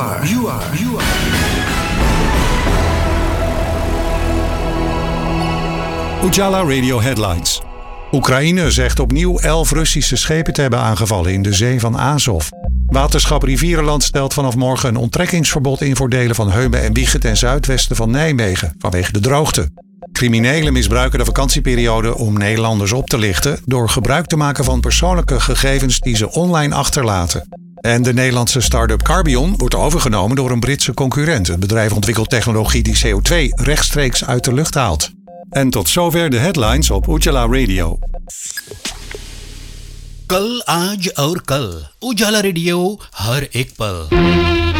Ujala Radio Headlines. Oekraïne zegt opnieuw 11 Russische schepen te hebben aangevallen in de zee van Azov. Waterschap Rivierenland stelt vanaf morgen een onttrekkingsverbod in voor delen van Heumen en Wijchen ten zuidwesten van Nijmegen vanwege de droogte. Criminelen misbruiken de vakantieperiode om Nederlanders op te lichten door gebruik te maken van persoonlijke gegevens die ze online achterlaten. En de Nederlandse start-up Carbion wordt overgenomen door een Britse concurrent. Het bedrijf ontwikkelt technologie die CO2 rechtstreeks uit de lucht haalt. En tot zover de headlines op Ujala Radio. कल आज और कल उजाला रेडियो हर एक पल।